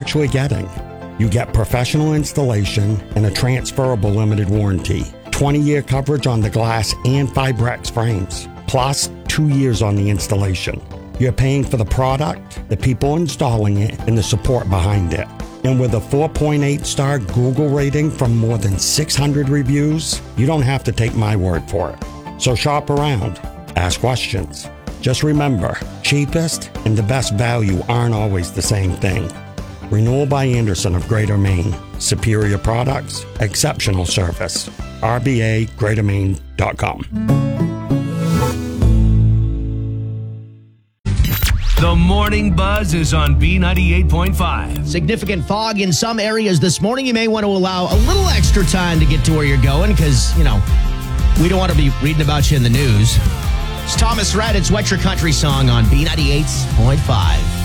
actually getting. You get professional installation and a transferable limited warranty. 20-year coverage on the glass and Fibrex frames, plus 2 years on the installation. You're paying for the product, the people installing it, and the support behind it. And with a 4.8-star Google rating from more than 600 reviews, you don't have to take my word for it. So shop around, ask questions. Just remember, cheapest and the best value aren't always the same thing. Renewal by Andersen of Greater Maine. Superior products, exceptional service. RBAGreaterMaine.com. The Morning Buzz is on B98.5. Significant fog in some areas this morning. You may want to allow a little extra time to get to where you're going because, we don't want to be reading about you in the news. It's Thomas Rhett. It's Wet Your Country Song on B98.5.